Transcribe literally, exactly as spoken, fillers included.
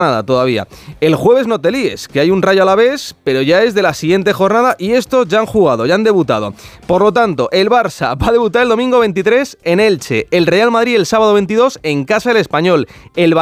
Nada, todavía. El jueves no te líes, que hay un Rayo Alavés, pero ya es de la siguiente jornada y estos ya han jugado, ya han debutado. Por lo tanto, el Barça va a debutar el domingo veintitrés en Elche, el Real Madrid el sábado veintidós en casa del Español, el